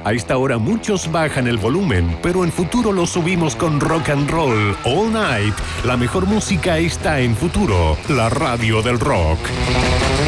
A esta hora muchos bajan el volumen, pero en Futuro lo subimos con Rock and Roll All Night. La mejor música está en Futuro, la radio del rock.